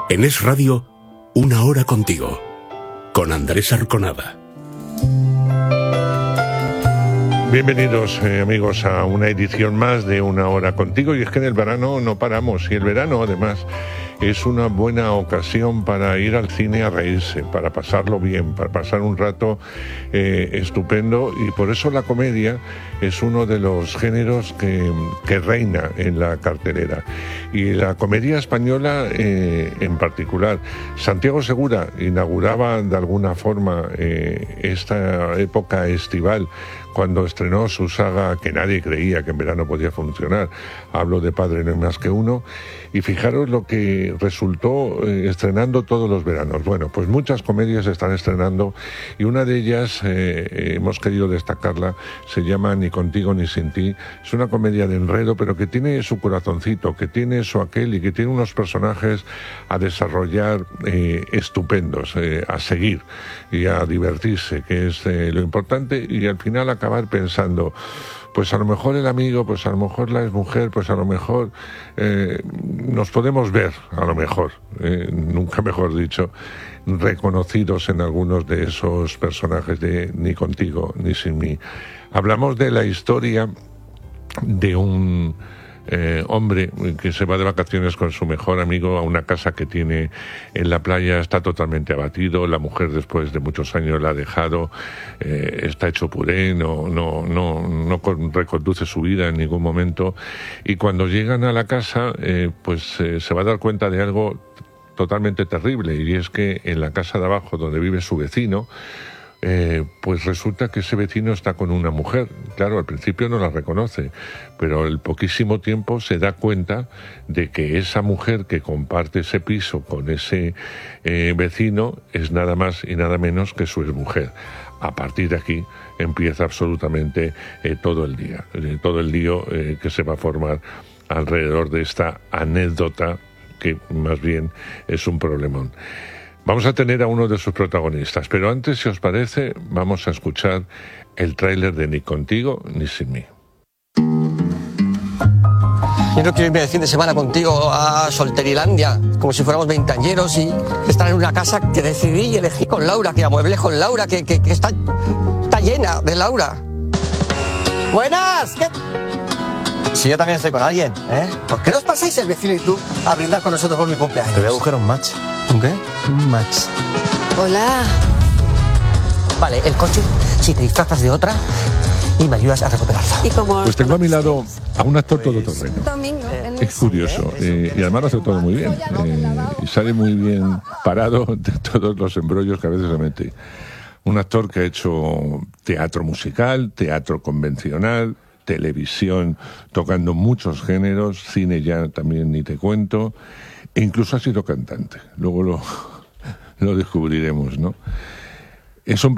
En Es Radio, Una Hora Contigo, con Andrés Arconada. Bienvenidos amigos a una edición más de Una Hora Contigo. Y es que en el verano no paramos, y el verano además es una buena ocasión para ir al cine a reírse, para pasarlo bien, para pasar un rato estupendo, y por eso la comedia es uno de los géneros que reina en la cartelera, y la comedia española en particular. Santiago Segura inauguraba de alguna forma esta época estival cuando estrenó su saga que nadie creía que en verano podía funcionar. Hablo de Padre no hay más que uno, y fijaros lo que resultó estrenando todos los veranos. Bueno, pues muchas comedias se están estrenando, y una de ellas hemos querido destacarla, se llama Ni contigo ni sin ti. Es una comedia de enredo, pero que tiene su corazoncito, que tiene su aquel, y que tiene unos personajes a desarrollar estupendos, a seguir y a divertirse, que es lo importante, y al final acabar pensando, pues a lo mejor el amigo, pues a lo mejor la exmujer, pues a lo mejor nos podemos ver, a lo mejor, nunca mejor dicho, reconocidos en algunos de esos personajes de Ni contigo ni sin mí. Hablamos de la historia de un hombre que se va de vacaciones con su mejor amigo a una casa que tiene en la playa. Está totalmente abatido, la mujer después de muchos años la ha dejado, está hecho puré, no reconduce su vida en ningún momento, y cuando llegan a la casa se va a dar cuenta de algo totalmente terrible, y es que en la casa de abajo donde vive su vecino, pues resulta que ese vecino está con una mujer. Claro, al principio no la reconoce, pero al poquísimo tiempo se da cuenta de que esa mujer que comparte ese piso con ese vecino es nada más y nada menos que su exmujer. A partir de aquí empieza absolutamente todo el lío que se va a formar alrededor de esta anécdota, que más bien es un problemón. Vamos a tener a uno de sus protagonistas, pero antes, si os parece, vamos a escuchar el tráiler de Ni contigo ni sin mí. Yo no quiero irme de fin de semana contigo a Solterilandia, como si fuéramos veinteañeros, y estar en una casa que decidí y elegí con Laura, que amueblé con Laura, que está llena de Laura. ¡Buenas! ¿Qué? Si yo también estoy con alguien, ¿eh? ¿Por qué no os pasáis el vecino y tú a brindar con nosotros por mi cumpleaños? Te voy a buscar un match. ¿Un qué? Un match. Hola. Vale, el coche, si te disfrazas de otra y me ayudas a recuperarlo. ¿Y cómo? Pues tengo a mi lado a un actor todoterreno. Domingo. Es curioso, y además lo hace todo muy bien, y sale muy bien parado de todos los embrollos que a veces se mete. Un actor que ha hecho teatro musical, teatro convencional, televisión, tocando muchos géneros, cine ya también ni te cuento, e incluso ha sido cantante. Luego lo descubriremos, ¿no? Es un